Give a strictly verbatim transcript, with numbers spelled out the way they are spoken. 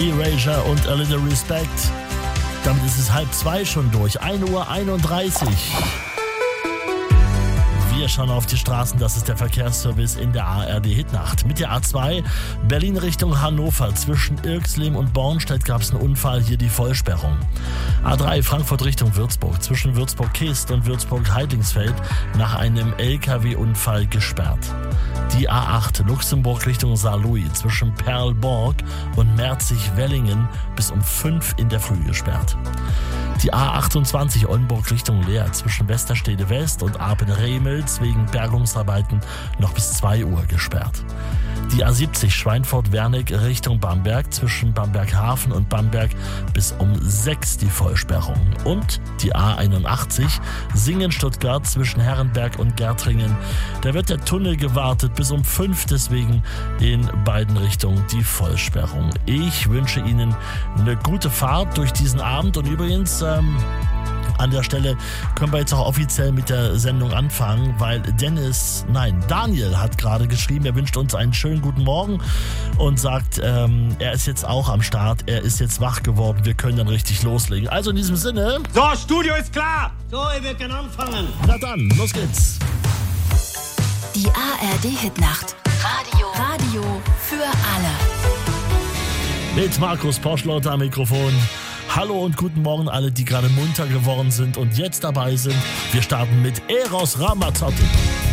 Erasure und A Little Respect. Damit ist es halb zwei schon durch. ein Uhr einunddreißig. Wir schauen auf die Straßen, das ist der Verkehrsservice in der A R D-Hitnacht. Mit der A zwei Berlin Richtung Hannover. Zwischen Irxleben und Bornstedt gab es einen Unfall, hier die Vollsperrung. A drei Frankfurt Richtung Würzburg. Zwischen Würzburg-Kist und Würzburg-Heidingsfeld nach einem L K W-Unfall gesperrt. Die A acht Luxemburg Richtung Saarlouis. Zwischen Perlborg und Merzig-Wellingen bis um fünf in der Früh gesperrt. Die A achtundzwanzig Oldenburg Richtung Leer zwischen Westerstede West und Apen-Remels wegen Bergungsarbeiten noch bis zwei Uhr gesperrt. Die A siebzig Schweinfurt-Wernig Richtung Bamberg zwischen Bamberg-Hafen und Bamberg bis um sechs die Vollsperrung. Und die A einundachtzig Singen-Stuttgart zwischen Herrenberg und Gärtringen. Da wird der Tunnel gewartet bis um fünf, deswegen in beiden Richtungen die Vollsperrung. Ich wünsche Ihnen eine gute Fahrt durch diesen Abend und übrigens ähm, an der Stelle können wir jetzt auch offiziell mit der Sendung anfangen, weil Dennis, nein, Daniel hat gerade geschrieben, er wünscht uns einen schönen guten Morgen und sagt, ähm, er ist jetzt auch am Start, er ist jetzt wach geworden, wir können dann richtig loslegen. Also in diesem Sinne... So, Studio ist klar! So, wir können anfangen. Na dann, los geht's. Die A R D-Hitnacht. Radio. Radio für alle. Mit Markus Poschlot am Mikrofon. Hallo und guten Morgen alle, die gerade munter geworden sind und jetzt dabei sind. Wir starten mit Eros Ramazzotti.